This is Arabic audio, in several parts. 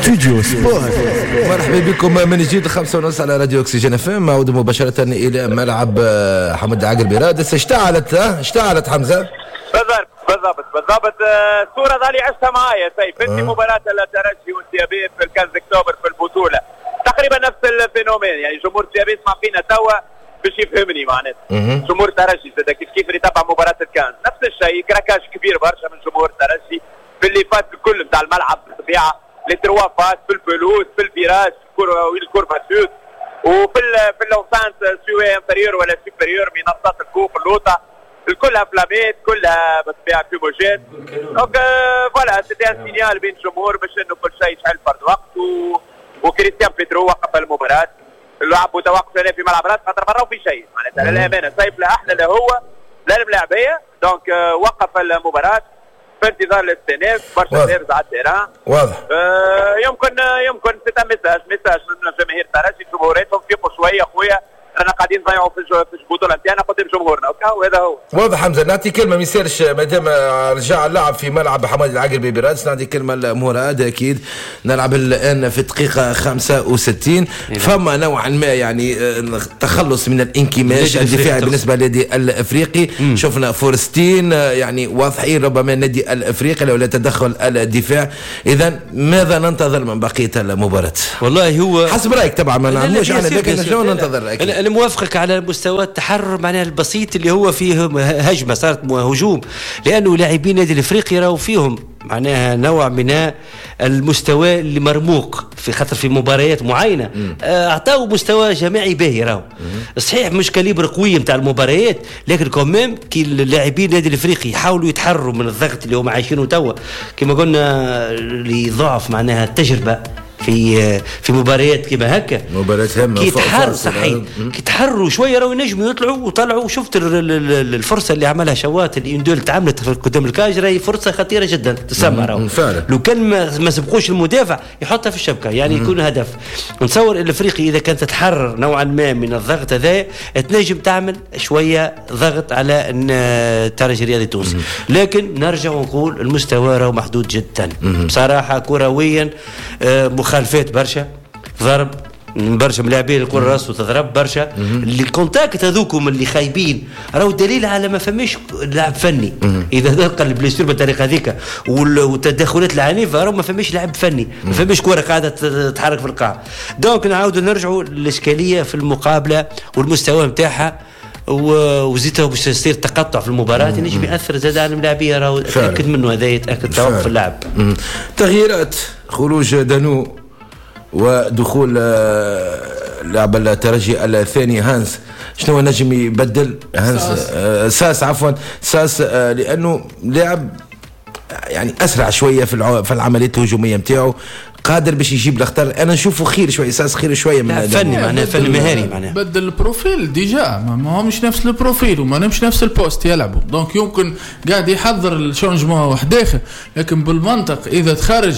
ستوديو سبور. مرحبا بكم من جديد 5:30 على راديو أكسجين FM. نعود مباشرة إلى ملعب حمد العقل برادس. اشتعلت حمزة بالضبط. الصورة ذالي عشتها معايا سيف في مباراة الترجي والسيابي في الكاس اكتوبر في البطولة، تقريبا نفس الفينومين. يعني جمهور السيابي يسمع فينا توا باش يفهمني معناتها. جمهور الترجي كيف يتابع مباراة الكاس نفس الشيء، كراكاج كبير برشا من جمهور الترجي في اللي فات الكل نتاع الملعب بالطبيعة، لي تروا فات في البلوز في الفيراج والكورفاسوت وفي اللوسانت سواء انفيريور ولا سوبيريور، منصات الكوخ اللوطة كلها فلاميت كلها بالطبيعة كيموجين. دونك فوالا سيتي ان سينيال بين الجمهور باش انه كل شيء يشعل فرد وقت وكريستيان بيترو وقف المباراة. اللعب متوقف هنا في ملعب راس خاطر براو في شيء معناتها للأمانة سيف لا احنا لا هو لا الملاعبية. دونك وقف المباراة في انتظار الاستئناف. برشا نيرز على التيران واضح. يمكن سيت ميساج من جماهير الترجي جمهوريتهم فيقوا شويه خويا، رانا قاعدين نضيعوا في البطوله نتاعنا قدام جمهورنا وهذا هو. واضح حمزه. نعطي كلمه ما يصيرش مادام رجع اللعب في ملعب حماد العقل ببرادس، نعطي كلمه لمراد. اكيد نلعب الان في الدقيقه 65. فما نوعا ما يعني تخلص من الانكماش الدفاعي بالنسبه للنادي الافريقي. شفنا فرصتين يعني واضحين ربما النادي الافريقي لولا تدخل الدفاع. اذا ماذا ننتظر من بقيه المباراه؟ والله هو حسب رايك طبعا ما نعملوش احنا، لكن شنو ننتظر؟ انا موافقك على مستوى التحرر معناها البسيط اللي هو فيه هجمه صارت هجوم، لانه لاعبين النادي الافريقي راهو فيهم معناها نوع من المستوى اللي مرموق في خاطر في مباريات معينه اعطاوا مستوى جماعي باهي. راهو صحيح مش كاليبر قوي نتاع المباريات، لكن كمان كي اللاعبين النادي الافريقي يحاولوا يتحرروا من الضغط اللي هم عايشينه توا كما قلنا لضعف معناها التجربه في مباريات كما هكا، مباريات هامه كي تحرر صحيح كي تحرروا شويه راهو ينجموا يطلعوا وطلعوا. شفت الفرصه اللي عملها شوات الاندول تعملت قدام الكاج راهي فرصه خطيره جدا تسمى. راهو لو كان ما سبقوش المدافع يحطها في الشبكه يعني يكون هدف. نتصور الافريقي اذا كانت تتحرر نوعا ما من الضغط هذا تنجم تعمل شويه ضغط على الترجي الرياضي التونسي، لكن نرجع ونقول المستوى راهو محدود جدا بصراحه كرويا. مخالفات برشا، ضرب برشا ملاعبين الكره راسه تضرب برشا. اللي الكونتاكت هذوكم اللي خايبين راهو دليل على ما فماش لاعب فني. اذا تلقى البليستور بالطريقه هذيك والتدخلات العنيفه راهو ما فماش لاعب فني، ما فماش كره قاعده تتحرك في القاع. دونك نعاودوا نرجعوا للاشكاليه في المقابله والمستوى نتاعها وزيتها باش يصير تقطع في المباراه ينجم ياثر زاد على الملاعبيه. راهو اتاكد منه هذا يتاكد توقف اللعب. تغييرات خروج دانو ودخول لاعب الترجي الثاني هانس. شنو نجم يبدل هانس؟ ساس لانه لاعب يعني اسرع شويه في العمليات الهجوميه نتاعو، قادر باش يجيب الاخطار. انا نشوفه خير شويه ساس خير شويه من فني معناه فني مهاري معناه بدل البروفيل ديجا ما هو مش نفس البروفيل وما مش نفس البوست يلعبوا. دونك يمكن قاعد يحضر الشونجمون واحد اخر، لكن بالمنطق اذا تخرج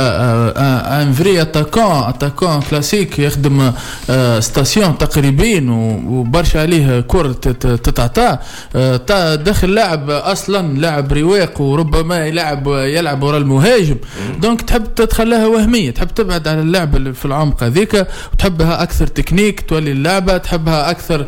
ان فري اتاكون كلاسيك يخدم ستاسيون تقريبين وبرشا عليه كره تتعطى داخل لاعب اصلا لاعب رواق وربما يلعب ورا المهاجم. دونك تحب تدخلها وهميه، تحب تبعد عن اللعبه في العمق هذيك وتحبها اكثر تكنيك، تولي اللعبه تحبها اكثر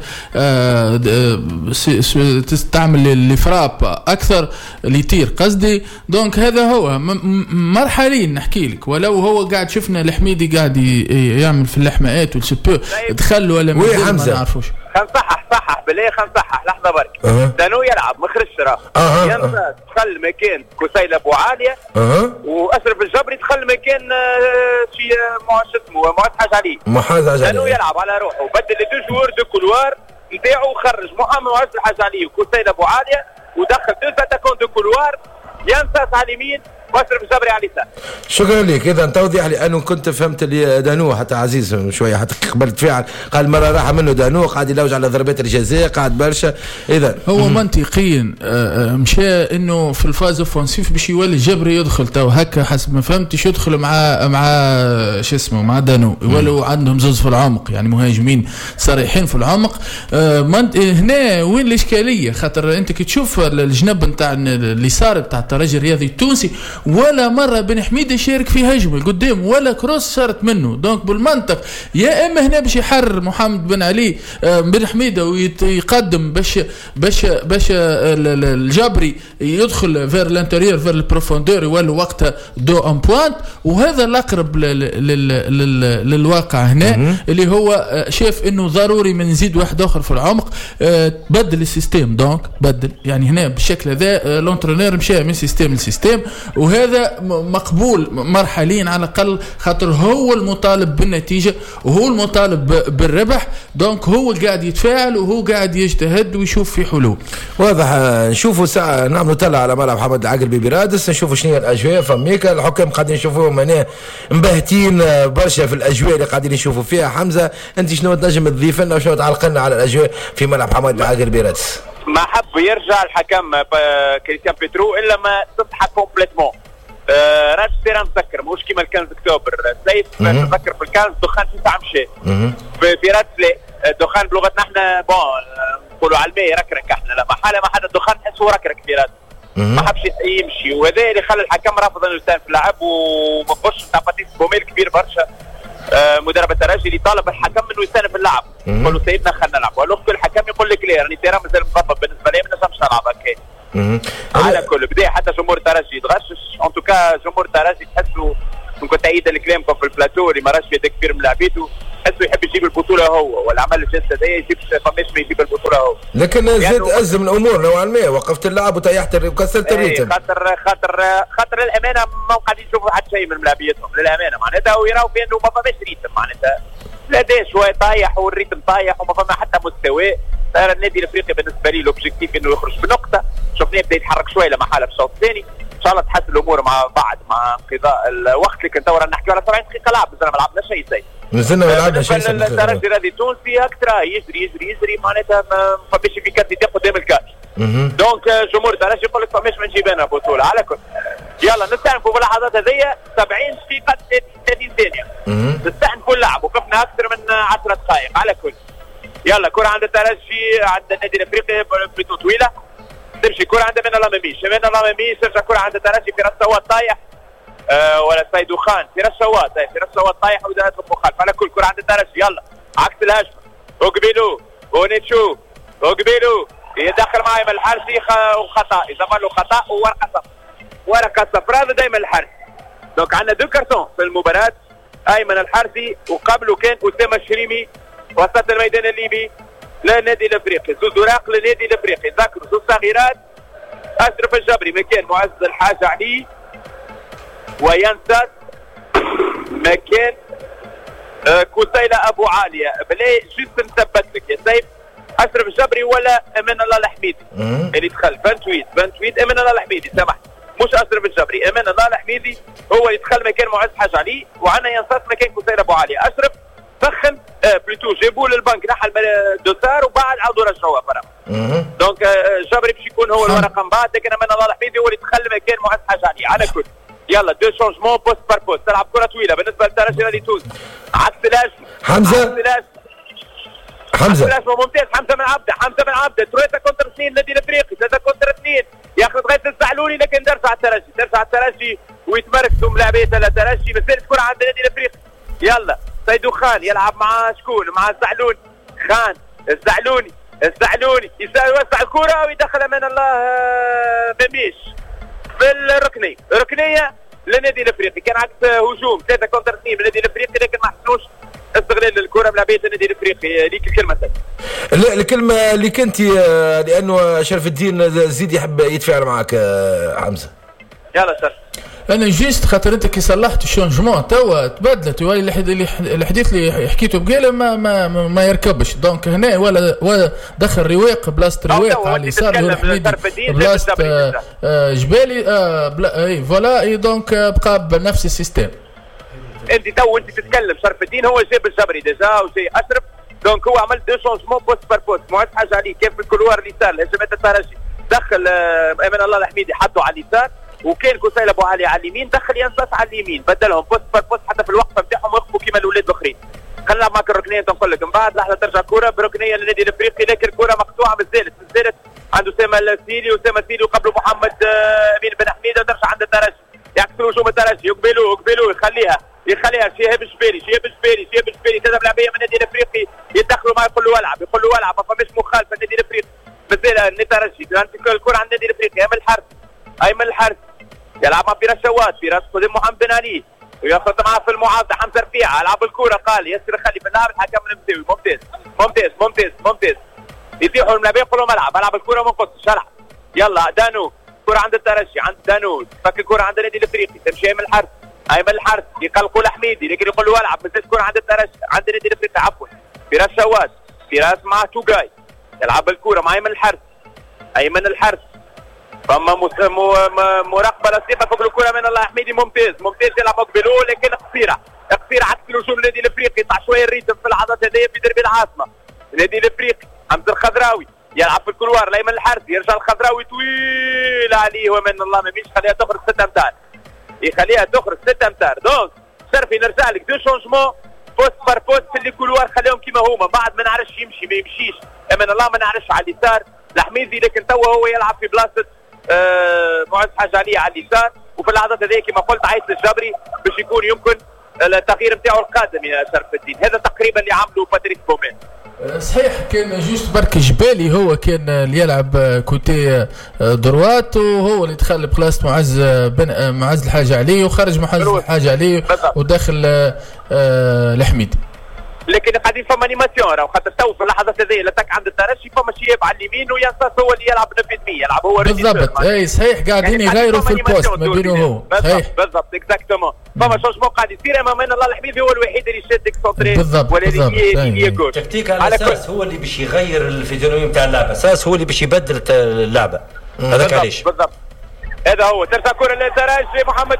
تستعمل الفراب اكثر ليطير قصدي. دونك هذا هو مرحلين نحكي لك. ولو هو قاعد شفنا الحميدي قاعد يعمل في اللحمات والسبو دخل ولا ما نعرفوش. صحح بالله صحح لحظه برك. دانو يلعب مخرج راه ينسى دخل مكان كسيل ابو عاليه واشرف الجبري دخل مكان شي معاذ حاج علي. دانو يلعب على روحه وبدل لي دو جوار دو كولوار نتاعو وخرج معاذ حاج علي وكسيل ابو عاليه ودخل دو اتاكون دو كولوار ينسى على اليمين واشرف الجبري على اليسار. شكرا لك. اذا توضيح لانه كنت فهمت اللي دانو حتى عزيز شويه حتى قبل تفاعل قال مره راح منه دانو قاعد يلوج على ضربات الجزاء قاعد برشا. اذا هو منطقيا مشى انه في الفاز اوفنسيف باش يولي الجبري يدخل تو هكا حسب ما فهمتش يدخل مع شو اسمه مع دانو يولوا عندهم زوز في العمق يعني مهاجمين صريحين في العمق. هنا وين الاشكاليه؟ خاطر انت كي تشوف الجنب نتاع اليسار نتاع الترجي الرياضي التونسي ولا مره بن حميده يشارك في هجمه قدام ولا كروس صارت منه. دونك بالمنطق يا اما هنا باش يحرر محمد بن علي بن حميده ويقدم باش الجبري يدخل فير الانتيريور فير البروفوندور يولي وقتها دو ان بوانت، وهذا الاقرب للواقع هنا اللي هو شاف انه ضروري من نزيد واحد اخر في العمق. تبدل السيستم، دونك بدل يعني هنا بالشكل هذا لونترونير مشى من سيستم لسيستم، وهذا مقبول مرحليا على الاقل خاطر هو المطالب بالنتيجه وهو المطالب بالربح. دونك هو قاعد يتفاعل وهو قاعد يجتهد ويشوف في حلول. واضح. نشوفوا ساعه نعملوا طلع على ملعب محمد العقربي برادس، نشوفوا شنو هي الاجواء فميكا. الحكام قاعدين نشوفوهم هنا مبهتين برشا في الاجواء اللي قاعدين نشوفوا فيها. حمزه انت شنو تنجم تضيف لنا وشنو تعلق لنا على الاجواء في ملعب محمد العقربي برادس؟ ما حب يرجع الحكم كريستيان بيترو الا ما تصحى كومبليتمون. راش سير نسكر مش كيما الكنز اكتوبر سيف نسكر في الكنز دخان 9 مشي في راتس الدخان بلغتنا احنا بون نقولوا على الماء ركرك احنا لا محاله ما حدا الدخان نحسه ركرك في راتس ما حبش يمشي، وهذا اللي خلى الحكم رافض انه يستانف في اللعب وما بقاش تاع باتيس بوميل كبير برشا. مدرب الترجي اللي طالب الحكم انه يستانف في اللعب يقول له سيدنا خلينا نلعب، والوقت الحكم يقول لك لا راني ترى مازال مضبط بالنسبه لي ما نجمش نلعب هكا. على كل بدا حتى جمهور الترجي يتغشش ان توكا. جمهور الترجي تحسوا كنت تأيد الكلامكم في البلاتو اللي ما راش في يد كبير من لعبيته، تحسوا يحب يجيب البطوله هو والعمل الجسد هذا يجيب فماش ما يجيب البطوله هو. لكن زاد أزم الامور نوعا ما، وقفت اللعب وطيحت وكسرت الريتم. خاطر الامانه ما قاعدين يشوفوا حتى شيء من ملاعبيتهم للامانه معناتها، ويراو بانه ما فماش ريتم معناتها الاداء شويه طايح والريتم طايح وما فما حتى مستوى. النادي الافريقي بالنسبه لي لوبجيكتيف انه يخرج بنقطه، شفناه بدا يتحرك شويه لما حاله في الشوط الثاني. ان شاء الله تحسن الامور مع بعد مع انقضاء الوقت اللي كنت نحكي على 70 دقيقه لعب مازلنا ما لعبنا شيء زي مازلنا ما لعبنا شيء. الترجي الرياضي التونسي اكثر يجري معناتها ما فماش افيكاسيتي قدام الكاش. دونك جمهور الترجي يقول لك فماش ما نجيب انا بطوله. على كل يلا نستأنفوا باللحظات هذيا 70 دقيقه 30 ثانيه نستأنفوا اللعب وقفنا اكثر من 10 دقائق. على كل يلا كرة عند الترجي عند النادي الافريقي بلوتو طويله تمشي كرة عند من الله مميش ترجع كرة عند الترجي في راس سواد طايح ولا سيدو خان في راس سواد طايح ودهت مخالف. على كل كرة عند الترجي يلا عكس الهجمه وقبيلو ونيتشو وقبيلو يدخل معي من الحارسي وخطا يضمن له خطا ورقه صفراء هذا دائما الحارس. دونك عندنا 2 كارتون في المباراه، ايمن الحارسي وقبله كان اسامه الشريمي وسط الميدان الليبي للنادي الافريقي. زوز اوراق للنادي الافريقي ذكروا زوز صغيرات اشرف الجبري مكان معز الحاج علي وينسى مكان كوسيلة ابو عاليه. بلاي جيست نثبت لك يا سيف اشرف الجبري ولا امان الله الحميدي اللي دخل 28 امان الله الحميدي سامحني مش اشرف الجبري امان الله الحميدي هو اللي دخل مكان معز الحاج علي وعندنا ينسى مكان كوسيلة ابو عاليه. اشرف سخن بلوتو جابوا للبنك نحى الدوسار وبعد عاودوا رجعوها فرا. دونك جبري باش يكون هو الورقه من بعد، لكن امان الله الحميدي هو اللي دخل مكان معز حاج علي. على كل يلا 2 شونجمون بوست بار بوست تلعب كره طويله بالنسبه للترجي الرياضي تونس عكس الهجمه حمزه ممتاز. حمزه بن عبده 3 كونتر 2 النادي الافريقي 3 كونتر 2 ياخذ غير الزعلولي لكن ترجع الترجي ويتمركزوا ملاعبيه الترجي. مازالت كره عند النادي الافريقي. يلا سيدو خان يلعب مع شكون مع الزعلوني خان الزعلوني يوسع الكره ويدخل امان الله مميش في الركنيه للنادي الافريقي. كان عكس هجوم 3 كونتر 2 للنادي الافريقي لكن ما حسنوش استغلال الكره ملاعبيه النادي الافريقي. ليك الكلمه سيد. لا الكلمه اللي كنت لانه شرف الدين زيد يحب يتفاعل معك حمزه. يلا سير. انا جيست خاطر انت كي صلحت الشونجمون توا تبدلت ولا الحديث اللي حكيته بقاله ما يركبش. دونك هنا ولا دخل رواق بلاصه رواق على اليسار بلاصه جبالي اي فوالا دونك بقى بنفس السيستم. انت تتكلم شرف الدين هو جاب الجبري ديجا وجاي اشرف. دونك هو عمل 2 شونجمون بوست بار بوست. معز حاج علي كان في الكولوار اليسار هجمات الترجي دخل امان الله الحميدي حطه على اليسار وكان كوسيلة ابو علي على اليمين دخل ينسى على اليمين بدلهم بوست بار بوست حتى في الوقفه نتاعهم وقفوا كيما الاولاد الاخرين. خلينا نلعب معك الركنيه تنقول لك من بعد لحظه ترجع كره بركنيه للنادي الافريقي لكن الكره مقطوعه مازالت عند اسامه السيلي وقبله محمد امين بن حميده ترجع عند الترجي يعكس الهجوم الترجي، يقبلوا يخليها شهاب الجبيري تذهب لعبيه من النادي الافريقي، يدخلوا ما يقول له العب ما فماش مخالفه النادي الافريقي، مازال الترجي الكره عند النادي الافريقي. ايمن الحارث يلعب مع فراس شوات، فراس قدام محمد بن علي وياخذ معاه في المعارضه حمزه رفيعه، العب الكره قال ياسر خلي في اللاعب الحكم المساوي. ممتاز يتيحوا الملاعبين يقولوا العب الكره ما نقصش العب. يلا دانو كره عند الترجي، عند دانو فك الكره عند النادي الافريقي، تمشي ايمن الحارث يقلقوا الحميدي لكن يقول له العب، مازال كره عند الترجي عند النادي الافريقي عفوا. فراس شوات، فراس مع توجاي يلعب الكره مع ايمن الحارث فما مراقبه لطيفه فوق الكره من الله حميدي. ممتاز يلعب قبلو لكن قصيره عكس الهجوم النادي الافريقي، يطلع شويه الريتم في اللحظات هذه في دربي العاصمه. النادي الافريقي حمزه الخضراوي يلعب في الكولوار لايمن الحارثي، يرجع الخضراوي طويل عليه ومن الله ما يمشيش، خليها تخرج 6 امتار. دونك شرفي نرجع لك دو شونجمون بوست بار بوست في الكولوار، خليهم كيما هما، بعد ما نعرفش يمشي ما يمشيش، من الله ما نعرفش على اليسار الحميدي، لكن توا هو يلعب في بلاصه معز حاجه عليه على اليسار. وفي اللحظات هذه كما قلت عايز الجبري باش يكون يمكن التغيير نتاعو القادم يا شرف الدين. هذا تقريبا اللي عمله باتريس بومين. صحيح كان جوست برك جبالي هو كان اللي يلعب كوتي دروات، وهو اللي دخل بلاصه معز الحاجه عليه وخرج معز الحاجه عليه وداخل الحميدي. لكن قاعدين فما انيماسيون راهو، خاطر تو في اللحظات هذه الاتاك عند الترجي فما شياب على اليمين وينصاص هو اللي يلعب نفيدمي، يلعب هو بالضبط. اي صحيح قاعدين يغيروا في البوست ما بينه هو. صحيح بالضبط اكزاكتومون. فما شونجمون قاعد يصير، اما من الله الحميدي هو الوحيد اللي يشد اكسونتري ولا اللي يجول تكتيك على اساس هو اللي باش يغير الفيزيونومي نتاع اللعبه، اساس هو اللي باش يبدل اللعبه. هذاك علاش بالضبط هذا هو. ترجع كره للترجي، محمد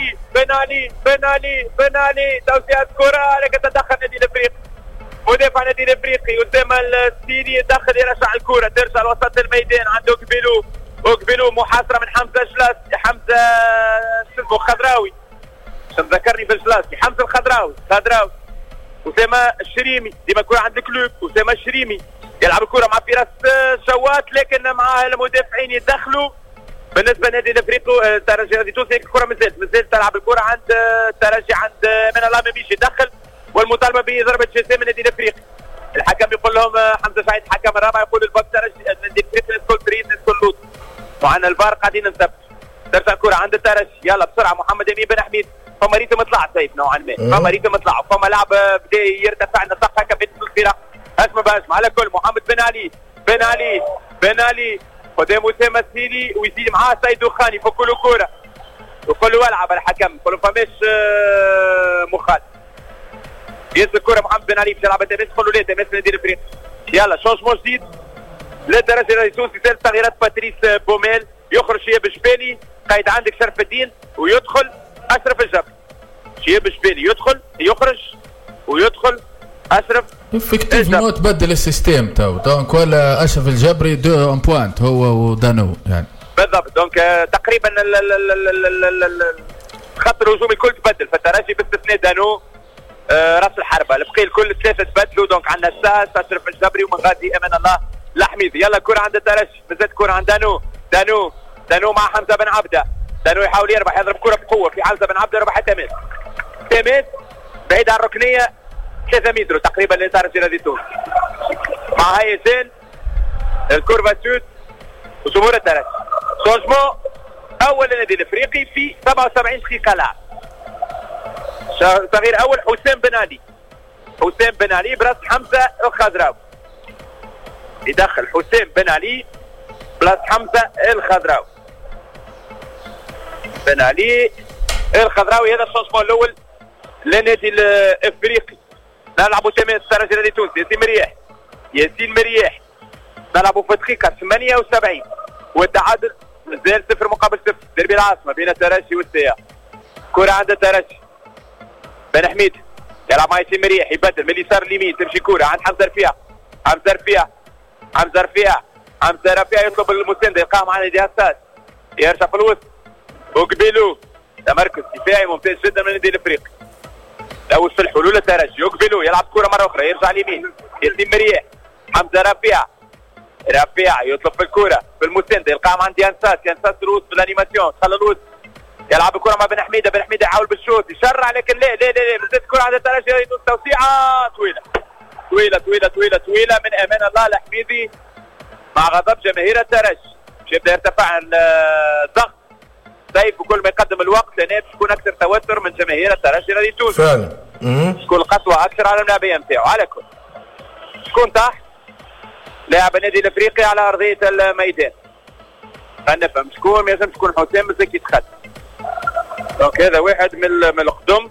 بن علي توسيعة كره لكن تدخل النادي الافريقي، مدافع النادي الافريقي اسامه السيدي يدخل يرجع الكره، ترجع لوسط الميدان عنده قبلو محاصره من حمزه الخضراوي، ذكرني في الجلاسي حمزه الخضراوي اسامه الشريمي ديما كره عند الكلوب، اسامه الشريمي يلعب الكره مع فراس شوات لكن مع المدافعين يدخلوا. بالنسبه للنادي الافريقي الترجي الذي توصل الكره مازال تلعب الكره عند الترجي عند من الله ما بيش يدخل، والمطالبه بضربه جزاء من النادي الافريقي. الحكم يقول لهم حمزه سعيد الحكم الرابع يقول الباك النادي الافريقي ندخل تريد ندخل لوط، وعندنا الفار قاعدين نثبت. ترجع الكره عند الترجي، يلا بسرعه محمد امين بن حميد، فما ريتم طلع سيف نوعا ما، فما ريتم طلع، فما لاعب بدا يرتفع النسق هكا بين الفرق. اسمع على كل محمد بن علي قدام اسامه السيدي ويزيد معاه سيد دخاني فكوا له كوره ويقول له العب. الحكم يقول له فماش مخالف، ينزل الكره محمد بن علي باش يلعب تماس، يقول له لا تماس النادي الافريقي. يلا شونجمون جديد للدرجه التونسي، ثالث تغييرات باتريس بوميل، يخرج شياب جبالي قايد عندك شرف الدين ويدخل اشرف الجبري. شياب جبالي يخرج ويدخل اشرف افكتيفمون تبدل السيستيم تو دونك ولا اشرف الجبري 2 بوينت هو ودانو يعني بالضبط. دونك تقريبا خط الهجوم الكل تبدل، فالترجي باستثناء دانو راس الحربه، البقيه الكل 3 تبدلوا. دونك عندنا الساس اشرف الجبري ومغادي امان الله الحميدي. يلا كره عند الترجي، مازالت كره عند دانو مع حمزه بن عبده، دانو يحاول يربح، يضرب كره بقوه في حمزه بن عبده، يربح تماس بعيد عن الركنيه 3 متر تقريبا للترجي الذي تونس. مع هيزان الكورفا سود وجمهور الترجي. شونجمون اول النادي الافريقي في 77 دقيقه لعب. تغيير اول حسام بن علي براس حمزه الخضراوي، يدخل حسام بن علي بلاس حمزه الخضراوي. هذا الشونجمون الاول للنادي الافريقي. نلعبوا تماس الترجي الذي تونس، ياسين مرياح نلعبوا في دقيقه 78 والتعادل مازال 0-0 دربي العاصمه بين الترجي والسياق. كره عند الترجي، بن حميد يلعب مع ياسين مرياح، يبدل من اليسار اليمين، تمشي كره عند حمزه رفيع يطلب المسانده، يلقاه مع نادي اساس، يرجع في الوسط وقبيلو تمركز دفاعي ممتاز جدا من النادي الافريقي. لو في الحلول الترجي يقبلوا يلعب كره مره اخرى، يرجع اليمين ياسين مرياح، حمزه رفيع يطلب في الكره في المسانده، يلقاها عند يانساس الوسط بالانيماسيون، دخل الوسط يلعب الكره مع بن حميده، بن حميده يحاول بالشوط يشرع لكن لا لا لا مازالت الكره عند الترجي يدوس توسيعه طويله طويله طويله طويله طويله من امان الله الحميدي مع غضب جماهير الترجي. باش يبدا يرتفع الضغط سيف وكل ما يقدم الوقت لان باش يكون اكثر توتر من جماهير الترجي الذي تونس. فعلا تكون قسوه اكثر على اللاعبيه نتاعو. على كل شكون تحت؟ لاعب النادي الافريقي على ارضيه الميدان. خلينا نفهم شكون، ما لازمش تكون حسام مازال يتخدم. دونك هذا واحد من القدم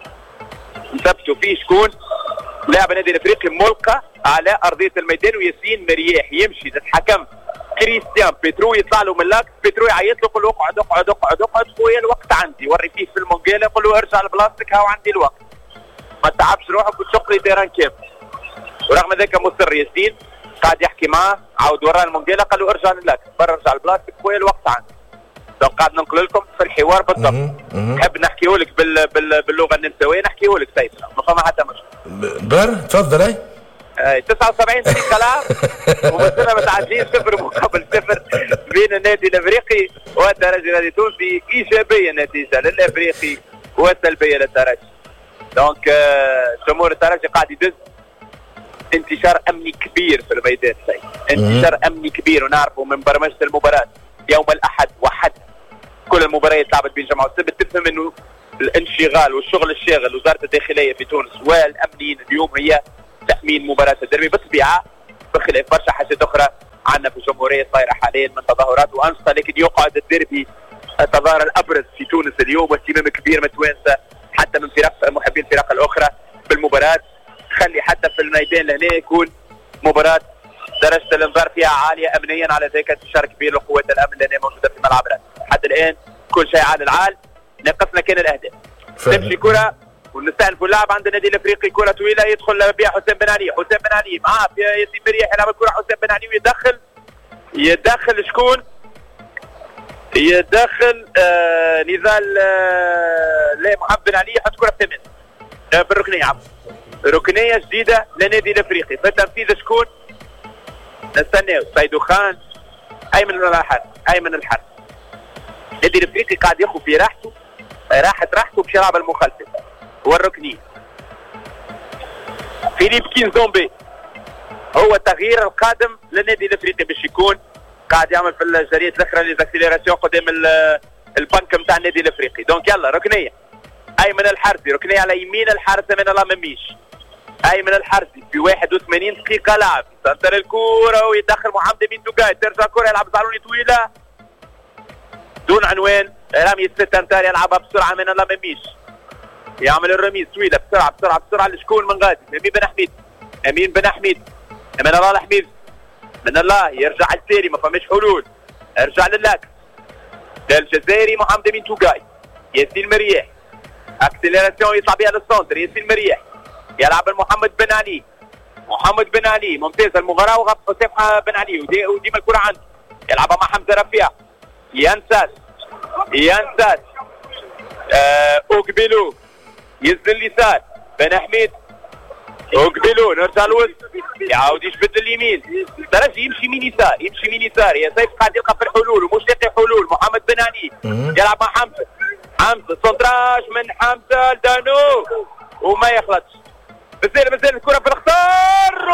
نثبتوا فيه شكون لاعب النادي الافريقي ملقى على ارضيه الميدان وياسين مرياح يمشي للحكم كريستيان بيترو يطلع له من لاكس، بيترو يعيط له يقول له اقعد اقعد اقعد اقعد خويا الوقت عندي، وري فيه في المونجيلا يقول له ارجع لبلاصتك هاو عندي الوقت ما تعبش روحك وتشق لي تيران كامل. ورغم ذلك مصر ياسين قاعد يحكي معاه عاود وراه المونجيلا قال له ارجع للاكس برا ارجع لبلاصتك خويا الوقت عندي. دونك قاعد ننقل لكم في الحوار بالضبط. نحب نحكيه لك باللغه النمساويه نحكيه لك سيد ما فما حتى مشكل. تفضل. اي 79 دقيقة لعب ومازلنا متعادلين 0 مقابل 0 بين النادي الافريقي والترجي النادي التونسي. ايجابية النتيجة للافريقي وسلبية للترجي. دونك جمهور الترجي قاعد يدز انتشار امني كبير في الميدان سيد، انتشار امني كبير ونعرفه من برمجة المباراة يوم الاحد وحد كل المباريات لعبت بين جمعة والسبت تفهم انه الانشغال والشغل الشاغل وزارة الداخلية في تونس والامنيين اليوم هي تأمين مباراة الدربي بالطبيعة بخلاف برشا حاجات أخرى عندنا في الجمهورية صايرة حاليا من تظاهرات وأنشطة، لكن يقعد الدربي التظاهر الأبرز في تونس اليوم واهتمام كبير من توانسة حتى من فرق محبين الفرق الأخرى بالمباراة. خلي حتى في الميدان لهنا يكون مباراة درجة الانذار فيها عالية أمنيا، على ذلك انتشار كبير لقوات الأمن لهنا موجودة في ملعب الأهلي. لحد الآن كل شيء عال العال، ناقصنا كان الأهداف. تمشي كرة ونستأنفوا اللعب عند النادي الافريقي، كره طويله يدخل بها حسام بن علي، حسام بن علي معاه ياسين مرياح يلعب الكره حسام بن علي ويدخل شكون؟ يدخل نضال لا محمد بن علي يحط كره ثمن في الركنيه ركنيه جديده للنادي الافريقي في تنفيذ شكون؟ نستناو سيدو خان ايمن الحرس. النادي الافريقي قاعد ياخذ في راحته باش يلعب المخالفه والركنيه. فيليب كينزومبي هو التغيير القادم للنادي الافريقي باش يكون قاعد يعمل في الجريات الاخرى ليزاكسيليراسيون قدام البنك نتاع النادي الافريقي. دونك يلا ركنيه ايمن الحرسي، ركنيه على يمين الحارس من الله مميش. ايمن الحرسي في 81 دقيقه لعب سنتر الكوره ويدخل محمد امين توقاي، ترجع الكوره يلعب زعلوني طويله دون عنوان، رمي الستة امتار يلعبها بسرعه من الله مميش، يعمل الرميز طويله بسرعه بسرعه بسرعه لشكون من غادي؟ امين بن حميد من الله الحميد من الله يرجع السيري ما فماش حلول، ارجع للاكس للجزائري محمد امين توقاي، ياسين مرياح اكسليراسيون يطلع بها للسونتر، ياسين مرياح يلعب محمد بن علي ممتاز المغامره وغف حسام بن علي وديما الكره عنده يلعبها مع حمزه رفيع، ينساس اوكبيلو ينزل اليسار بن حميد اوكبيلو نرجع الوسط يعاود يجبد اليمين، درجي يمشي مين يسار يا سيف قاعد يلقى في الحلول ومش لاقي حلول. محمد بن علي يلعب مع حمزه سونتراج من حمزه لدانو وما يخلطش، مازال الكره في الخطر.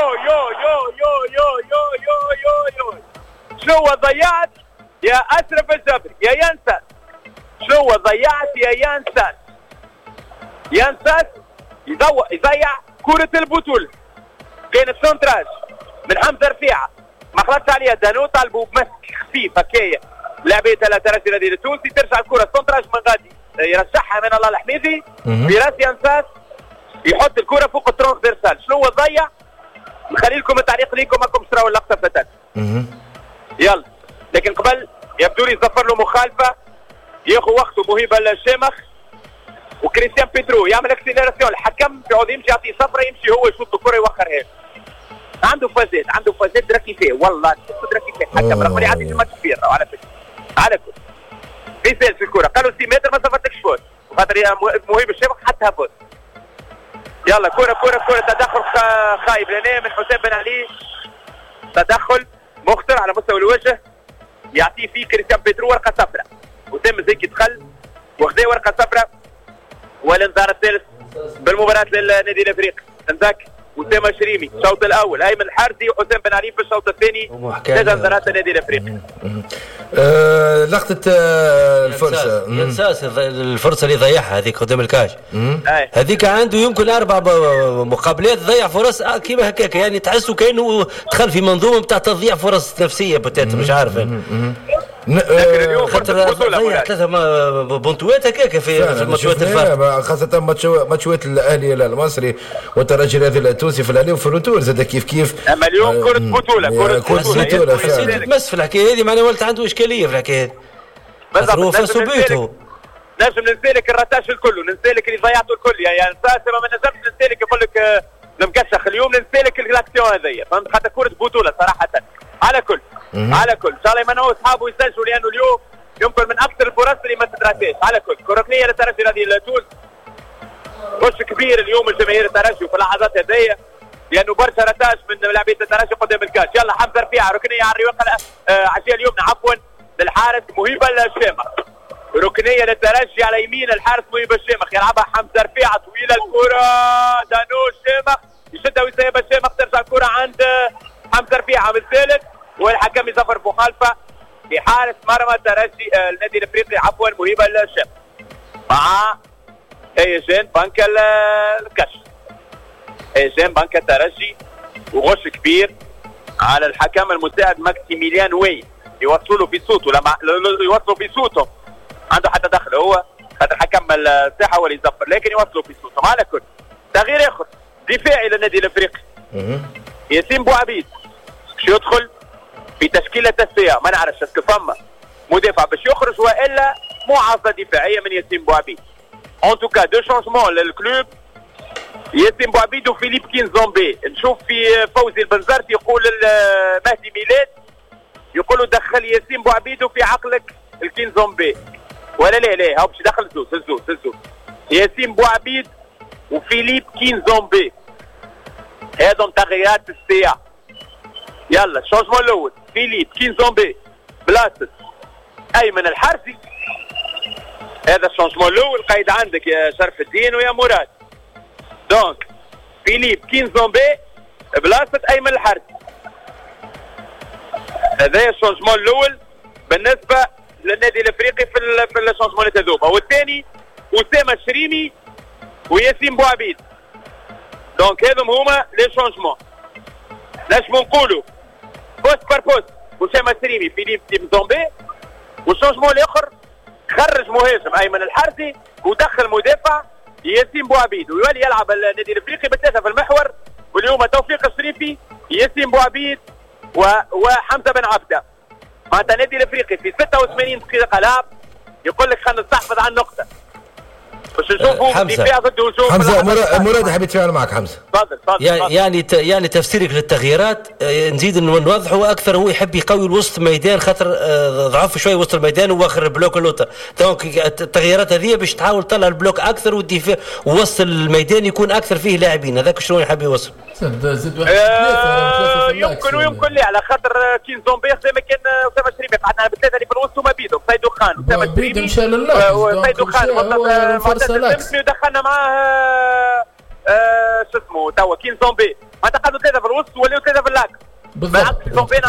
يو شنو ضيعت يا اشرف الجبري يا ينسى، شنو ضيعت يا ينسى يضيع كرة البطولة. كانت سونتراج من حمزة رفيعة ما خلطش عليها دانو، طالبوا بمسك خفيف هكايا لعبية الترجي النادي التونسي، ترجع الكرة سونتراج من غادي يرشحها من الله الحميدي براس ينساس يحط الكرة فوق الترونك ديرسال. شنو ضيع؟ نخلي لكم التعليق ليكم راكم تراو اللقطة فتات. يلا لكن قبل يبدو لي يصفر له مخالفة ياخذ وقته مهيبة للشامخ وكريستيان بيترو يعمل اكسيليراسيون، الحكم يقعد يمشي يعطيه صفرة يمشي هو يشوط الكرة يوخرها. عنده فازات دراكي فيه والله دراكي فيه حكم رغم اللي يعدي في الماتش كبير على فكرة على كل في الكرة قالوا 6 متر ما صفتكش فوت وخاطر مهيب الشامخ حتى فوت. يلا كرة تدخل خايب لنا من حسام بن علي، تدخل مخطر على مستوى الوجه يعطيه فيه كريستيان بيترو ورقة صفراء وسام زكي دخل وخذا ورقه صفراء. والانذار الثالث بالمباراه للنادي الافريقي. انذاك وسام شريمي الشوط الاول، ايمن الحارثي وحسام بن علي في الشوط الثاني. ثلاث انذارات النادي الافريقي. لقطه الفرصه ينساس الفرصه اللي ضيعها هذيك قدام الكاج. هذيك عنده يمكن 4 مقابلات ضيع فرص كيما هكاك، يعني تحسه كانه دخل في منظومه بتاع تضييع فرص نفسيه بتات مش عارف. خاطر ضيع 3 بونتوات هكاك في الماتشات الفاتت، خاصه ماتشات الاهلي المصري والترجي التونسي في العلي وفي الروتور زاد كيف. اما اليوم كره بطوله تمس في الحكايه هذه، معناها ولت عنده اشكاليه في الحكايه هذه. هو فاسو بيته نجم ننسالك الرتاش الكل وننسالك اللي ضيعته الكل، يعني ما نجمش ننسالك يقول لك المكشخ اليوم، ننسالك الاكسيون هذيا فهمت، خاطر كره بطوله صراحه. على كل ان شاء الله يمنعوا اصحابه يسجلوا، لانه اليوم يمكن من اكثر الفرص اللي ما تدرسش. على كل ركنيه للترجي هذه تونس، غش كبير اليوم الجماهير الترجي في اللحظات هذيا، لانه برشا رتاش من لاعبين الترجي قدام الكاش. يلا حمزه رفيعه ركنيه على الرواق عشيه اليمنى عفوا للحارس مهيبه الشامخ، ركنيه للترجي على يمين الحارس مهيبه الشامخ، يلعبها حمزه رفيعه طويله الكره دانو الشامخ يشدها ويسيبها الشامخ، ترجع الكره عند حمزه رفيعه من الثالث والحكم يظفر بمخالفه لحارس مرمى الترجي النادي الافريقي عفوا مهيبه الشامخ مع هيجان بنك الكاش. هيجان بنك الترجي وغش كبير على الحكم المساعد ماكسيميليان وي، يوصلوا له في صوته لما يوصلوا في صوته عنده حتى دخل هو خاطر حكم الساحه هو اللي يزفر، لكن يوصلوا في صوته. على كل تغيير اخر دفاعي للنادي الافريقي، ياسين بوعبيد باش يدخل في تشكيله السيا، ما نعرفش اسكو فما مدافع باش يخرج والا معارضه دفاعيه من ياسين بوعبيد. ان توكا دو شونجمون للكلوب، ياسين بوعبيد وفيليب كينزومبي. نشوف في فوزي البنزرتي يقول مهدي ميلاد يقولوا دخل ياسين بوعبيد في عقلك الكينزومبي ولا لا هاو باش يدخل زوز ياسين بوعبيد وفيليب كينزومبي، هذم تغييرات السيا. يلا الشونجمون الاول فيليب كينزومبي بلاصه ايمن الحارثي، هذا الشونجمون الاول قايد عندك يا شرف الدين ويا مراد. دونك فيليب كينزومبي بلاصه ايمن الحارثي، هذا الشونجمون الاول بالنسبه للنادي الافريقي في الشونجمونات هذوما. والثاني اسامه الشريمي وياسين بوعبيد. دونك هذم هما لي شونجمون، نجمو نقولوا بوست بار بوست اسامه الشريمي فيليب كينزومبي، والشونجمون الاخر خرج مهاجم ايمن الحارثي ودخل مدافع ياسين بوعبيد، ويولي يلعب النادي الافريقي بالثلاثه في المحور. واليوم توفيق الشريفي ياسين بوعبيد وحمزه بن عبده. معناتها النادي الافريقي في 86 دقيقه لعب يقول لك خلينا نستحفظ على النقطه باش نشوفوا دفاع ضد هجوم. حمزه مراد حبيت يتفاعل معك. حمزه تفضل. يعني تفسيرك للتغييرات نزيد نوضحوا اكثر، هو يحب يقوي الوسط الميدان خاطر ضعف شويه وسط الميدان واخر البلوك اللوطه. دونك التغييرات هذه باش تحاول تطلع البلوك اكثر والدفاع ووسط الميدان يكون اكثر فيه لاعبين. هذاك شنو يحب يوصل؟ يمكن لا على خاطر كينزومبي زي ما كان اسامه الشريفي قعدنا بالثلاثه اللي في الوسط وما بيدهم سيدو خان اسامه الشريفي مشى لله وسيدو خان ودخلنا معاه شو اسمه توا كينزومبي. معناتها قعدوا ثلاثه في الوسط ولاو ثلاثه في اللاك بالضبط.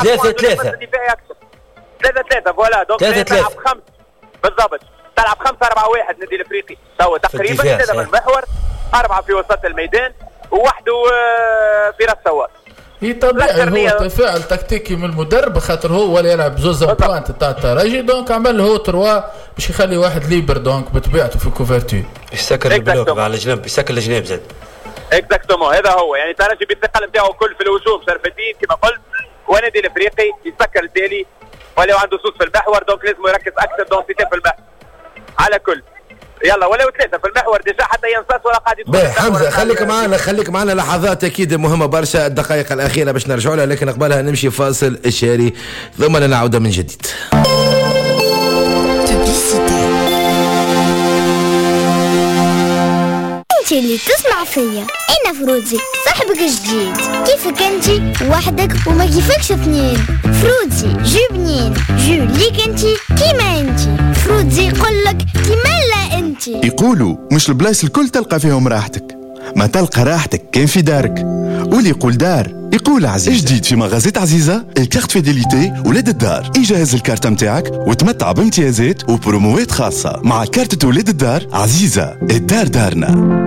3-3 فوالا. دونك تلعب 5 بالضبط، تلعب 5-4-1 النادي الافريقي توا تقريبا، 3 في المحور 4 في وسط الميدان ووحده في راس سوار. هي طبيعي هو تفاعل تكتيكي من المدرب خاطر هو ولا يلعب زوز بوانت تاع الترجي، دونك عمل هو 3 باش يخلي واحد ليبر دونك بطبيعته في كوفرتور يسكر البلوك على الجنب، يسكر الجناب زاد. اكزاكتومون هذا هو، يعني الترجي بالثقل نتاعو الكل في الهجوم شرف الدين كما قلت، والنادي الافريقي يسكر التالي ولا عنده صوت في المحور، دونك لازم يركز اكثر دونسيتي في المحور. على كل يلا ولا 3 في المحور ديجا حتى ينصاص ولا قاعد يدخل. حمزه خليك معنا لحظات اكيد مهمه برشا، الدقائق الاخيره باش نرجعوا لها، لكن قبلها نمشي فاصل الشاري ثم نعود من جديد. انتي اللي تسمع فيا، انا فروزي صاحبك الجديد. كيفك انتي وحدك وما كيفكش اثنين؟ فروزي جو بنين، جو ليك انتي كيما انتي. فروزي يقولك كيما لا انتي. يقولوا مش البلايص الكل تلقى فيهم راحتك، ما تلقى راحتك كان في دارك. واللي يقول دار يقول عزيزة. جديد في مغازات عزيزة الكارت فيديليتي ولاد الدار. يجهز الكارت متاعك وتمتع بامتيازات وبروموات خاصة. مع كارت ولاد الدار عزيزة، الدار دارنا.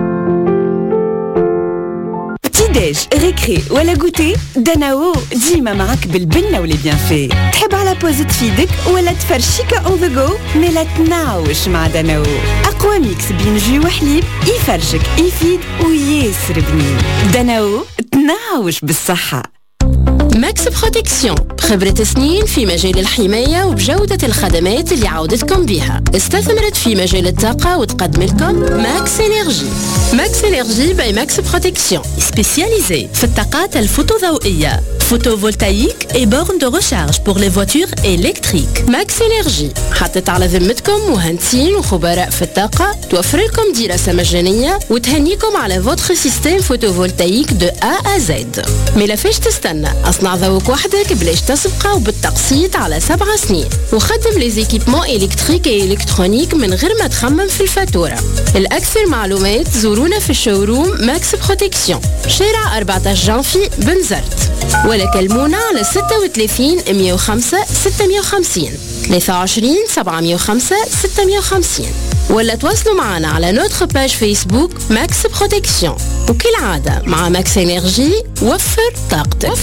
ديج ريكري ولا غوتي، داناو ديما معك بالبنة ولي بيان في. تحب على بوز تفيدك ولا تفرشيكا اون ذا جو؟ ملا تناوش مع داناو، اقوى ميكس بين جو وحليب يفرشك يفيد وياسر بنين. داناو تناوش بالصحة. ماكس بروتكسيون، خبرة سنين في مجال الحماية وبجودة الخدمات اللي عودتكم بها. استثمرت في مجال الطاقة وتقدم لكم ماكس انرجي. ماكس انرجي باي ماكس بروتكسيون، سبيسياليزي في الطاقات الفوتوضوئية، فوتوفولتايك اي بورن دو ريشارج بور لي فواتور الكتريك. ماكس انرجي حطت على ذمتكم مهندسين وخبراء في الطاقة، توفر لكم دراسة مجانية وتهنيكم على فوتر سيستم فوتوفولتايك دو A à Z. ملا فاش تستنى؟ اصنع ذوق وحدك بلاش تسبقه وبالتقسيط على 7 سنين، وخدم لي زيكيبمون الكتريك اي الكترونيك من غير ما تخمم في الفاتورة. الأكثر معلومات زورونا في الشوروم ماكس بروتكسيون، شارع 14 جانفي بنزرت، ولا كلمونا على 36 105 650 23 705 650، ولا تواصلوا معنا على نوتر باج فيسبوك ماكس بروتكسيون. وكالعادة مع ماكس انرجي وفر طاقتك.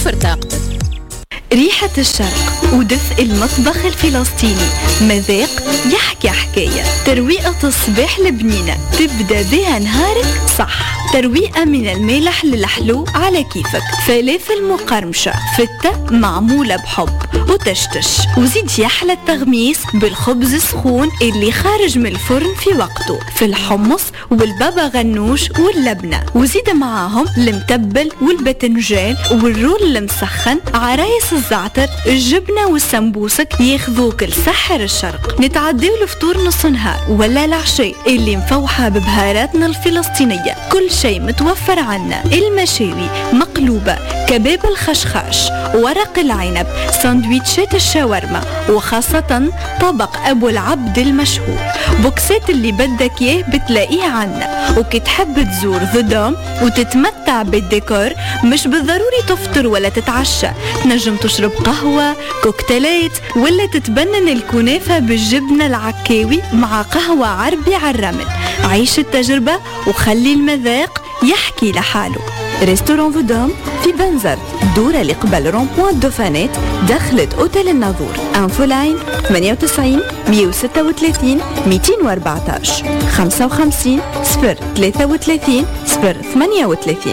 ريحة الشرق ودفء المطبخ الفلسطيني، مذاق يحكي حكاية. ترويقة الصباح البنينة تبدأ بها نهارك صح. ترويقة من المالح للحلو على كيفك. فلافل مقرمشة فتة معمولة بحب وتشتش، وزيد يحلى التغميس بالخبز السخون اللي خارج من الفرن في وقته، في الحمص والبابا غنوش واللبنة، وزيد معاهم المتبل والباذنجان والرول المسخن، عرايس الزعتر، الجبنة والسمبوسك ياخذوك لسحر الشرق. نتعديو الفطور نص نهار ولا العشاء اللي مفوحة ببهاراتنا الفلسطينية، كل شيء متوفر عنا. المشاوي مقلوبة، كباب الخشخاش، ورق العنب، ساندويتشات الشاورما، وخاصة طبق أبو العبد المشهور. بوكسات اللي بدك اياه بتلاقيه عنا. وكي تحب تزور ذا دوم وتتمتع بالديكور، مش بالضروري تفطر ولا تتعشى، تنجم تشرب قهوة، كوكتيلات، ولا تتبنن الكنافة بالجبنة العكاوي مع قهوة عربي على الرمل. عيش التجربة وخلي المذاق يحكي لحاله. ريستوران فودوم في بنزرت، دورة اللي قبل رونبوان دوفانات، دخلت أوتيل الناظور. انفو لاين 98 136 214 55 033 038.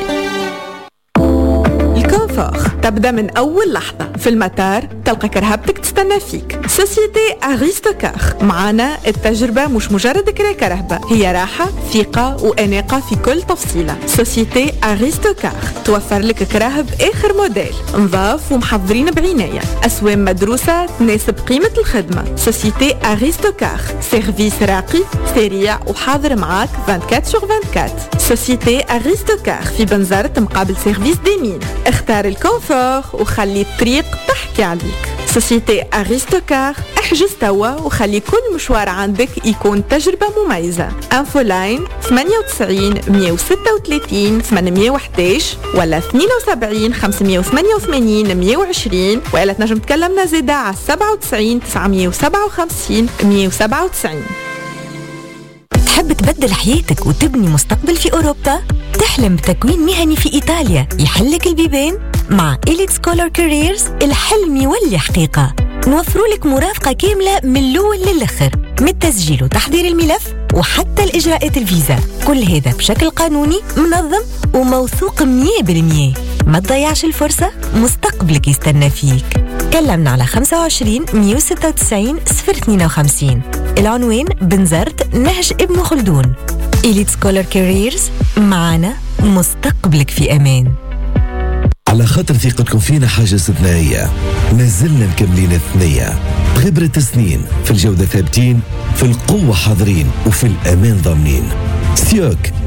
الكونفور تبدأ من أول لحظة. في المطار تلقى كرهبتك تستنى فيك. سوسيتي أغيستوكار، معنا التجربة مش مجرد كرهبة، هي راحة، ثقة وأناقة في كل تفصيلة. سوسيتي أغيستوكار توفر لك كراهب آخر موديل، نظاف ومحضرين بعناية، أسوام مدروسة تناسب قيمة الخدمة. سوسيتي أغيستوكار، سيرفيس راقي سريع وحاضر معاك 24/24. سوسيتي أغيستوكار في بنزرت مقابل سيرفيس ديمين. اختار الكونفور وخلي الطريق تحكي عليك. سوسيتي أغيستوكار، احجز توا وخلي كل مشوار عندك يكون تجربة مميزة. انفو لاين 98 136 811 ولا 72 588 120، ولا تنجم تكلمنا زيادة على 97 957 197. تحب تبدل حياتك وتبني مستقبل في أوروبا؟ تحلم بتكوين مهني في إيطاليا يحلك البيبان؟ مع إليت سكولر كاريرز الحلم يولي حقيقة. نوفروا لك مرافقة كاملة من الأول للآخر، من التسجيل وتحضير الملف وحتى الإجراءات الفيزا، كل هذا بشكل قانوني منظم وموثوق 100%. ما تضيعش الفرصة، مستقبلك يستنى فيك. كلمنا على 25 196 052. العنوان بنزرت نهج ابن خلدون. إليت سكولر كاريرز، معنا مستقبلك في أمان. على خاطر ثقتكم فينا حاجة استثنائية، ما زلنا مكملين الثنية بخبرة سنين، في الجودة ثابتين، في القوة حاضرين، وفي الأمان ضامنين. سيوك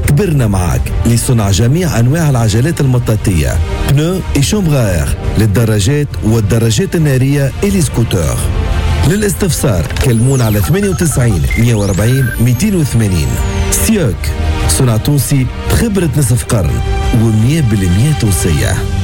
كبرنا معك لصنع جميع أنواع العجلات المطاطية، بنو إي شومبغ للدراجات والدراجات النارية إلي سكوتر. للاستفسار كلمون على 98 140 280. سيوك، صنع تونسي بخبرة نصف قرن و100% تونسية.